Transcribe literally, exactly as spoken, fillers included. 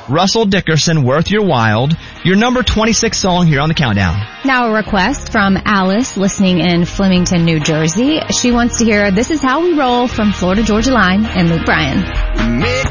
Russell Dickerson, Worth Your While, your number twenty-six song here on the countdown. Now a request from Alice, listening in Flemington, New Jersey. She wants to hear This Is How We Roll from Florida Georgia Line and Luke Bryan.